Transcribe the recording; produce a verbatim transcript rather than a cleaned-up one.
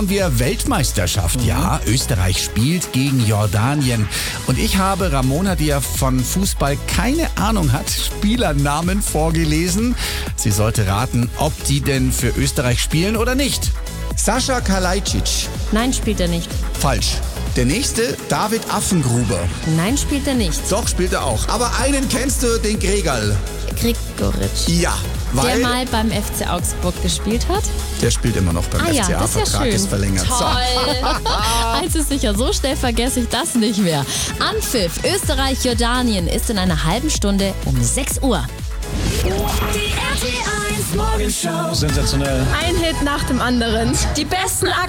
schauen wir Weltmeisterschaft. Ja, Österreich spielt gegen Jordanien. Und ich habe Ramona, die ja von Fußball keine Ahnung hat, Spielernamen vorgelesen. Sie sollte raten, ob die denn für Österreich spielen oder nicht. Sascha Kalajdzic. Nein, spielt er nicht. Falsch. Der nächste, David Affengruber. Nein, spielt er nicht. Doch, spielt er auch. Aber einen kennst du, den Gregal. Gregoritsch. Ja, weil... Der mal beim F C Augsburg gespielt hat. Der spielt immer noch beim Ah F ja, C A. das ist ja Vertrag schön. ist verlängert. So. Toll. Eins ist sicher, so schnell vergesse ich das nicht mehr. Anpfiff Österreich-Jordanien ist in einer halben Stunde um sechs Uhr. Die R T eins Morgenshow. Sensationell. Ein Hit nach dem anderen. Die besten Aktuellen.